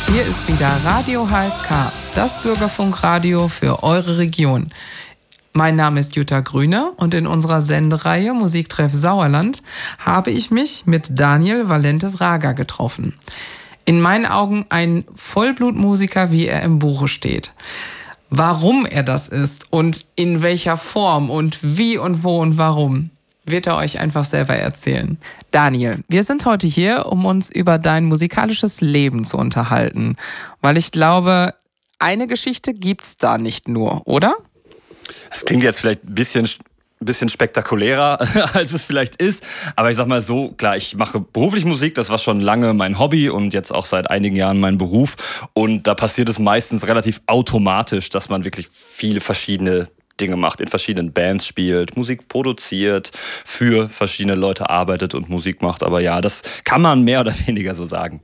Hier ist wieder Radio HSK, das Bürgerfunkradio für eure Region. Mein Name ist Jutta Grüne und in unserer Sendereihe Musiktreff Sauerland habe ich mich mit Daniel Valente-Vraga getroffen. In meinen Augen ein Vollblutmusiker, wie er im Buche steht. Warum er das ist und in welcher Form und wie und wo und warum, wird er euch einfach selber erzählen. Daniel, wir sind heute hier, um uns über dein musikalisches Leben zu unterhalten. Weil ich glaube, eine Geschichte gibt's da nicht nur, oder? Das klingt jetzt vielleicht ein bisschen spektakulärer, als es vielleicht ist. Aber ich sag mal so, klar, ich mache beruflich Musik, das war schon lange mein Hobby und jetzt auch seit einigen Jahren mein Beruf. Und da passiert es meistens relativ automatisch, dass man wirklich viele verschiedene Dinge macht, in verschiedenen Bands spielt, Musik produziert, für verschiedene Leute arbeitet und Musik macht. Aber ja, das kann man mehr oder weniger so sagen.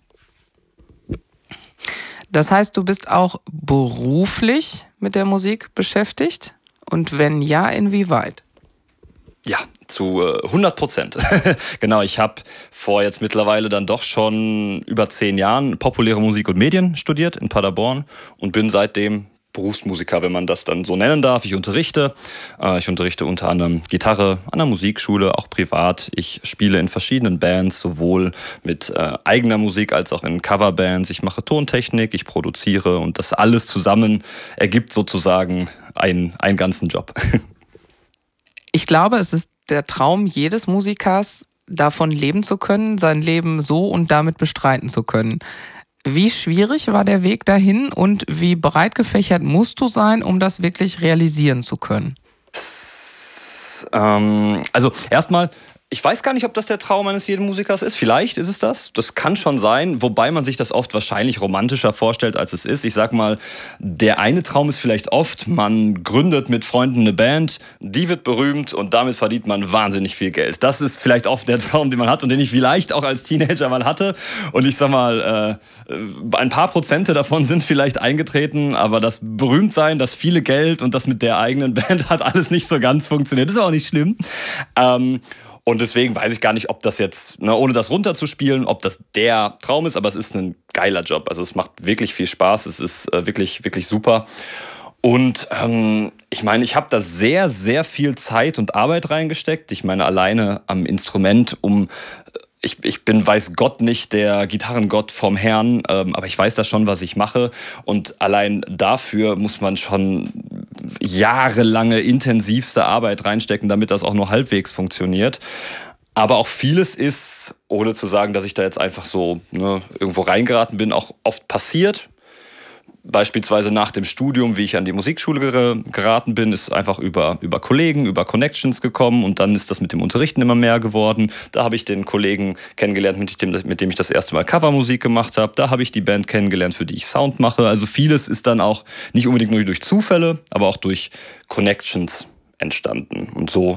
Das heißt, du bist auch beruflich mit der Musik beschäftigt? Und wenn ja, inwieweit? Ja, zu 100%. Genau, ich habe vor jetzt mittlerweile dann doch schon über 10 Jahren populäre Musik und Medien studiert in Paderborn und bin seitdem Berufsmusiker, wenn man das dann so nennen darf. Ich unterrichte unter anderem Gitarre an der Musikschule, auch privat. Ich spiele in verschiedenen Bands, sowohl mit eigener Musik als auch in Coverbands. Ich mache Tontechnik, ich produziere und das alles zusammen ergibt sozusagen einen ganzen Job. Ich glaube, es ist der Traum jedes Musikers, davon leben zu können, sein Leben so und damit bestreiten zu können. Wie schwierig war der Weg dahin und wie breit gefächert musst du sein, um das wirklich realisieren zu können? Also erstmal, ich weiß gar nicht, ob das der Traum eines jeden Musikers ist. Vielleicht ist es das. Das kann schon sein, wobei man sich das oft wahrscheinlich romantischer vorstellt, als es ist. Ich sag mal, der eine Traum ist vielleicht oft, man gründet mit Freunden eine Band, die wird berühmt und damit verdient man wahnsinnig viel Geld. Das ist vielleicht oft der Traum, den man hat und den ich vielleicht auch als Teenager mal hatte. Und ich sag mal, ein paar Prozente davon sind vielleicht eingetreten, aber das Berühmtsein, das viele Geld und das mit der eigenen Band hat alles nicht so ganz funktioniert. Das ist auch nicht schlimm. Und deswegen weiß ich gar nicht, ob das jetzt, ohne das runterzuspielen, ob das der Traum ist, aber es ist ein geiler Job. Also es macht wirklich viel Spaß, es ist wirklich, wirklich super. Und ich meine, ich habe da sehr, sehr viel Zeit und Arbeit reingesteckt. Ich meine, alleine am Instrument, ich bin, weiß Gott, nicht der Gitarrengott vom Herrn, aber ich weiß da schon, was ich mache. Und allein dafür muss man schon jahrelange intensivste Arbeit reinstecken, damit das auch nur halbwegs funktioniert. Aber auch vieles ist, ohne zu sagen, dass ich da jetzt einfach so irgendwo reingeraten bin, auch oft passiert. Beispielsweise nach dem Studium, wie ich an die Musikschule geraten bin, ist einfach über Kollegen, über Connections gekommen und dann ist das mit dem Unterrichten immer mehr geworden. Da habe ich den Kollegen kennengelernt, mit dem ich das erste Mal Covermusik gemacht habe. Da habe ich die Band kennengelernt, für die ich Sound mache. Also vieles ist dann auch nicht unbedingt nur durch Zufälle, aber auch durch Connections entstanden. Und so